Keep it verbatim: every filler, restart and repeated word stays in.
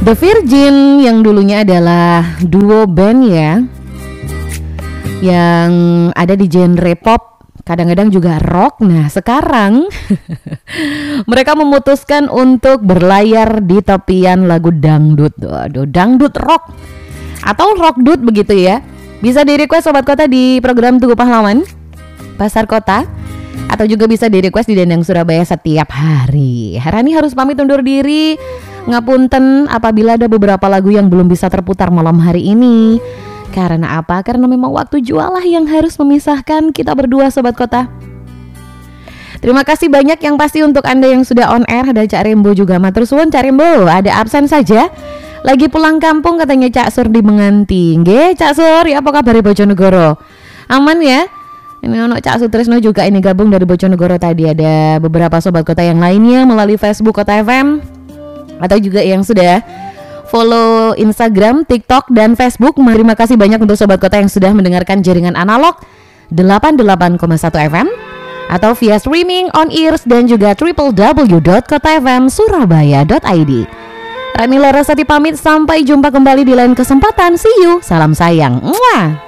The Virgin yang dulunya adalah duo band ya, yang ada di genre pop, kadang-kadang juga rock. Nah sekarang mereka memutuskan untuk berlayar di tepian lagu dangdut. Waduh, dangdut rock atau rock dut begitu ya. Bisa di request Sobat Kota di program Tugu Pahlawan Pasar Kota, atau juga bisa di request di Dendang Surabaya setiap hari. Rani harus pamit undur diri. Ngapunten apabila ada beberapa lagu yang belum bisa terputar malam hari ini. Karena apa? Karena memang waktu jualah yang harus memisahkan kita berdua Sobat Kota. Terima kasih banyak yang pasti untuk Anda yang sudah on air. Ada Cak Rembo juga, matur suwun Cak Rembo. Ada absen saja, lagi pulang kampung katanya Cak Sur di Menganti. Nggih Cak Sur, ya apa kabar Bojonegoro? Aman ya? Ini ono Cak Sutrisno juga ini gabung dari Bojonegoro tadi. Ada beberapa Sobat Kota yang lainnya melalui Facebook Kota F M, atau juga yang sudah follow Instagram, TikTok, dan Facebook. Terima kasih banyak untuk Sobat Kota yang sudah mendengarkan jaringan analog delapan puluh delapan koma satu F M atau via streaming on ears dan juga w w w dot kota f m surabaya dot i d. Rani Larasati pamit, sampai jumpa kembali di lain kesempatan. See you, salam sayang. Mwah.